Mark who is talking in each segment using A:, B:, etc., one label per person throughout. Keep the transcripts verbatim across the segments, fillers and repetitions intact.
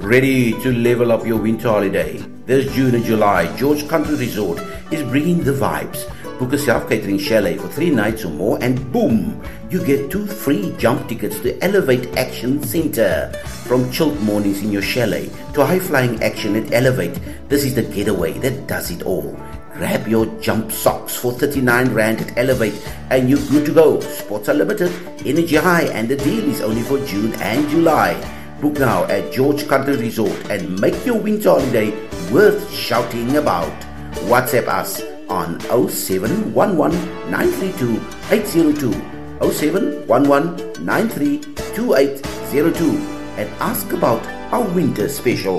A: Ready to level up your winter holiday? This June and July, George Country Resort is bringing the vibes. Book a self-catering chalet for three nights or more and boom, you get two free jump tickets to Elevate Action Center. From chilled mornings in your chalet to high-flying action at Elevate, this is the getaway that does it all. Grab your jump socks for thirty-nine rand at Elevate and you're good to go. Spots are limited, energy high, and the deal is only for June and July. Book now at George Country Resort and make your winter holiday worth shouting about. WhatsApp us on oh seven one one nine three two eight zero two, oh seven one one nine three two eight zero two and ask about our winter special.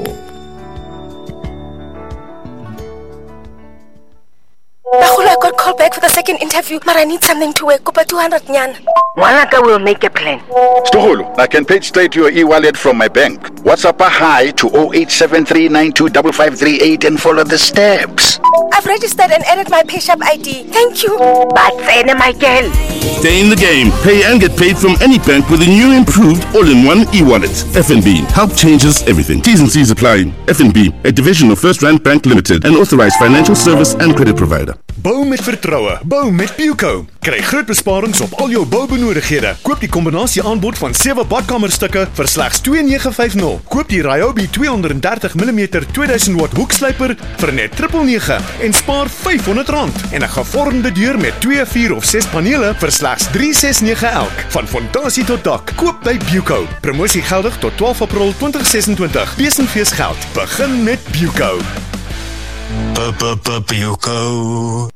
B: I got called back for the second interview, but I need something to work up at two hundred nyan.
C: Wanaka will make a plan.
D: Stoholo, I can pay straight to your e-wallet from my bank. WhatsApp a hi to oh eight seven three nine two five five three eight and follow the steps.
B: I've registered and added my PayShap I D. Thank you.
C: But Sene Michael.
E: Stay in the game. Pay and get paid from any bank with a new improved all-in-one e-wallet. F N B. Help changes everything. T's and C's apply. F N B, a division of First Rand Bank Limited, an authorized financial service and credit provider.
F: Bou met vertroue. Bou met Buco. Kry groot besparings op al jou boubenodigdhede. Koop die kombinasie aanbod van sewe badkamerstukke vir slegs twee nege vyf nul. Koop die Ryobi twee honderd dertig millimeter tweeduisend watt hoekslyper vir net nege nege nege en spaar vyf honderd rand. En 'n gevormde deur met twee, vier of ses panele vir slegs drie ses nege elk. Van fondasie tot dak. Koop by Buco. Promosie geldig tot twaalf April twintig ses en twintig. Besenfees geld. Begin met Buco. Buco.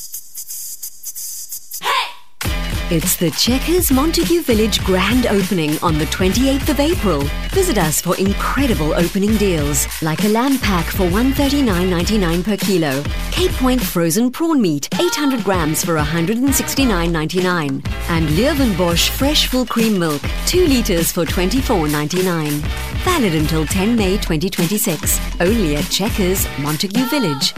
G: It's the Checkers Montague Village grand opening on the twenty-eighth of April. Visit us for incredible opening deals, like a lamb pack for one hundred thirty-nine ninety-nine per kilo, Cape Point frozen prawn meat, eight hundred grams for one hundred sixty-nine ninety-nine, and Leeuwenbosch fresh full cream milk, two litres for twenty-four ninety-nine. Valid until the tenth of May twenty twenty-six, only at Checkers Montague Village.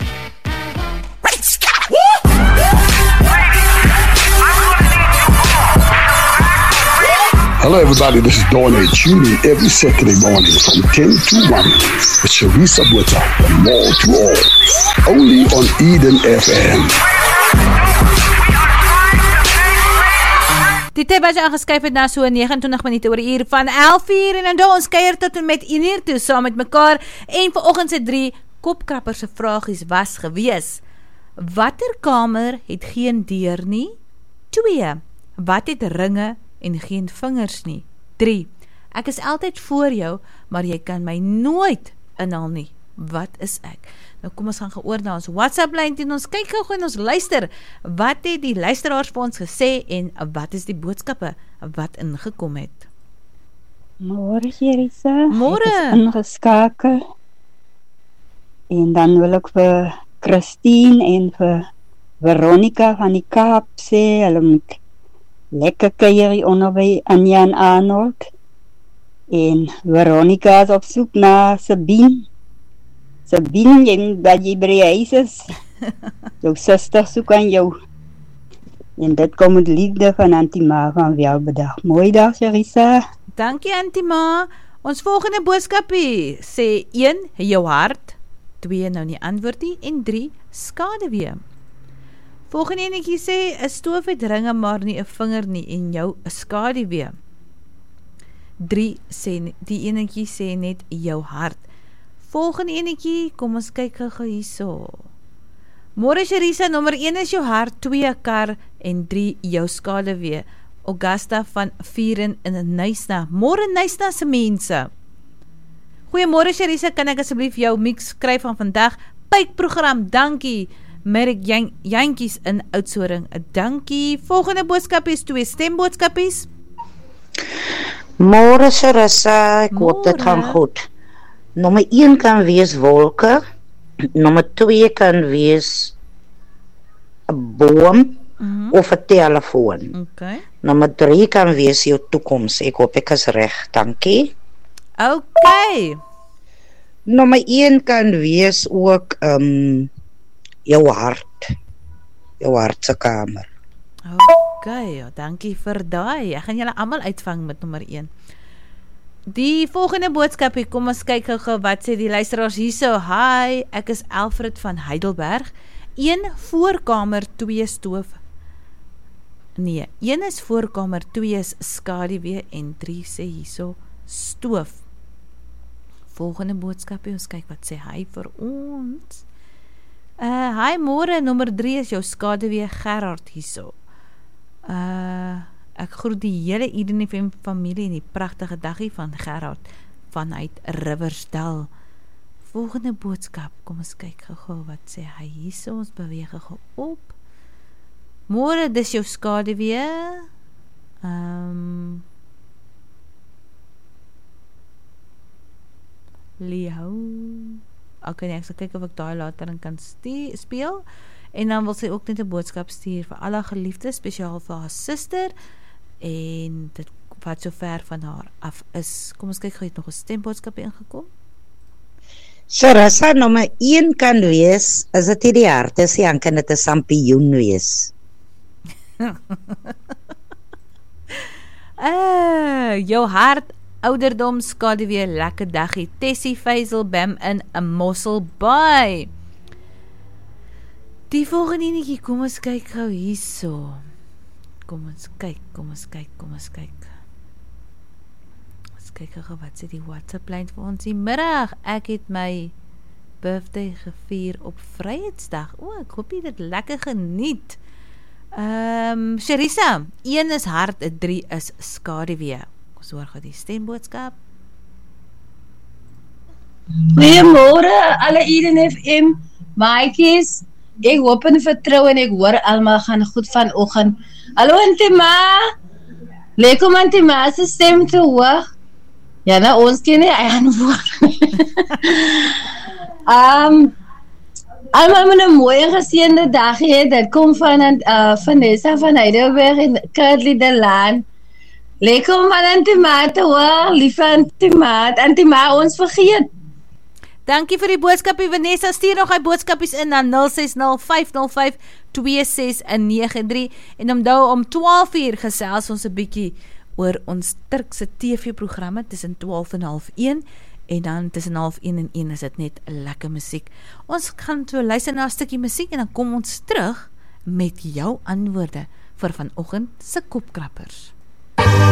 H: Hello everybody, this is Dawn A. Tune in every Saturday morning from ten to one with Sharisa Bweta, from mall to all, only on Eden F M.
I: Die tyd wat jy aangeskuif het na so nege en twintig minute oor die uur van elf uur en dan ons kuier tot en met een uur toe saam met mekaar en vanoggend se drie kopkrappers se vragies was gewees. Watter kamer het geen deur nie? twee. Wat het ringe en geen vingers nie? drie. Ek is altyd voor jou, maar jy kan my nooit inhaal nie. Wat is ek? Nou kom ons gaan geoor na ons WhatsApp lyn en ons kyk gou en ons luister. Wat het die luisteraars vir ons gesê en wat is die boodskappe wat ingekom het?
J: Môre Jerisa.
I: Môre.
J: Ek is ingeskakel. En dan wil ek vir Christine en vir Veronica van die Kaap sê, hulle moet lekker kuier hier onder by Anja en Arnold. En Veronica is op soek na Sabine. Sabine, jy moet dat jy by die huis is. Jou sister soek aan jou. En dit kom met liefde van Antima van Welbedag. Mooi dag, Jerisa.
I: Dankie, Antima. Ons volgende boodskapie sê een, jou hart. twee, nou nie antwoord nie. En drie, skadewee. Volgende enetjie sê, 'n stoof het ringe maar nie 'n vinger nie en jou 'n skadewee. drie sê, die enetjie sê net jou hart. Volgende enetjie, kom ons kyk gou hierso. Môre Sharisa, nommer een is jou hart, twee kar en drie jou skadewee. Augusta van Vieren in Nysna. Môre Nysna se mense. Goeiemôre Sharisa, kan ek asseblief jou mix skryf van vandag? Pypprogram, dankie. Merk Jan, Jantjies in Oudtshoorn. Dankie. Volgende boodskap is twee stemboodskapies.
C: Môre Sharisa, ek hoop dit gaan goed. Nommer een kan wees wolke. Nommer twee kan wees 'n boom mm-hmm. of 'n telefoon.
I: Okay.
C: Nommer drie kan wees jou toekoms. Ek hoop ek is reg. Dankie.
I: Okay.
C: Nommer een kan wees ook um, jou hart. Jou hartse kamer.
I: Okay, dankie vir daai. Ek gaan julle almal uitvang met nommer een. Die volgende boodskapie, kom ons kyk gou wat sê die luisteraars hierso. Hi, ek is Alfred van Heidelberg. Een voorkamer, twee stoof. Nee, een is voorkamer, twee is skaduwee en drie sê hierso stoof. Volgende boodskapie, ons kyk wat sê hy vir ons. Uh, hi, môre, nommer drie is jou skaduwee Gerard hierso. Uh, ek groet die hele Eden F M familie en die pragtige daggie van Gerard vanuit Riversdal. Volgende boodskap, kom ons kyk gou wat sê hy hierso, ons beweeg gou op. Môre, dis jou skaduwee. Um, Leo. Ok, nee, ek sal kyk of ek daai later in kan stie, speel. En dan wil sy ook net 'n boodskap stuur vir alle geliefdes, spesiaal vir haar suster. En dit wat so ver van haar af is. Kom ons kyk gou, het nog 'n stemboodskap ingekom.
C: Sarasa nommer een kan wees, as dit hierdie hart is, dan kan dit 'n sampioen wees.
I: uh, jou hart ouderdom skaduwee lekker daggie. Tessie Faisal Bam in 'n Mosselbaai. Die volgende enetjie, kom ons kyk gou hierso. Kom ons kyk, kom ons kyk, kom ons kyk. Ons kyk gou wat sê die WhatsApp lyn vir ons die middag. Ek het my birthday gevier op Vryheidsdag. O, ek hoop jy dit lekker geniet. Ehm, um, Sharissa, een is hart, drie is skaduwee. Ons hoor gou die stemboodskap.
K: Goeiemôre alle Eden F M maatjies. Ek hoop en vertrou en ek hoor almal gaan goed vanoggend. Hallo Auntie Ma. Lekker om Auntie Ma se stem te hoor. Ja, nou ons ken nie antwoord. um, almal met 'n mooi geseënde dag hê. Dit kom van uh, Vanessa van Heidelberg en Curly de Laan. Lekker om aan Auntie Ma te hoor. Liefe Auntie Ma. Auntie Ma, ons vergeet.
I: Dankie vir die boodskapie Vanessa, stuur nog hy boodskapies in na nul ses nul vyf nul vyf twee ses nege drie en omdou om twaalf uur gesels ons 'n bietjie oor ons Turkse T V-programme tussen twaalf en half een en dan tussen half een en een is dit net lekker musiek. Ons gaan so luister na 'n stukkie musiek en dan kom ons terug met jou antwoorde vir vanoggend se kopkrappers.